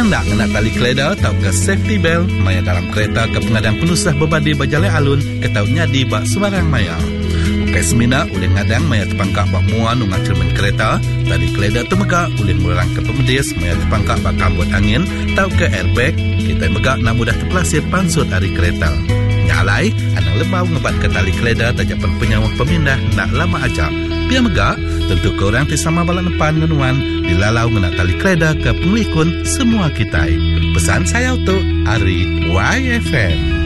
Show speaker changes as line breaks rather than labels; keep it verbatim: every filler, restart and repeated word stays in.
Penanda kena tali keleda tau ke safety belt maya dalam kereta ke pengadang penusah berbadi berjalan alun ke tau nyadi bak sembarang maya. Ukai semina ulih ngadang maya terpangkak bak muan unga cermin kereta, tali keleda tu megak ulih melarang ke pemedis maya terpangkak bak kambut angin tau ke airbag, kita megak nak mudah terpelasir pansut hari kereta. Nyalai, anang lemau ngebat ke tali keleda tajapan penyawah pemindah nak lama ajak. Pia megak, tentu korang ti sama balak depan ngenuan dilalau ngena tali keleda ke penglikun semua kita. Pesan saya untuk Ari Y F M.